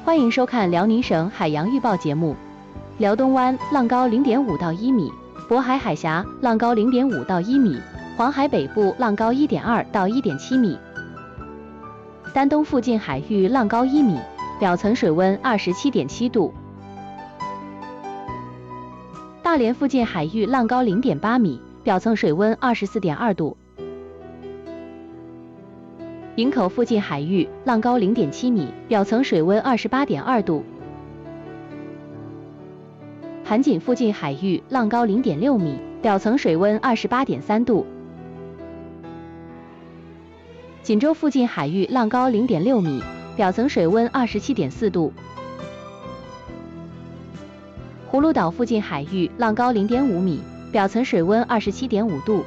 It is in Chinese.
欢迎收看辽宁省海洋预报节目。辽东湾浪高0.5到1米，渤海海峡浪高0.5到1米，黄海北部浪高1.2到1.7米。丹东附近海域浪高1米，表层水温27.7度。大连附近海域浪高0.8米，表层水温24.2度。营口附近海域浪高0.7米，表层水温28.2度。韩锦附近海域浪高0.6米，表层水温28.3度。锦州附近海域浪高0.6米，表层水温27.4度。葫芦岛附近海域浪高0.5米，表层水温27.5度。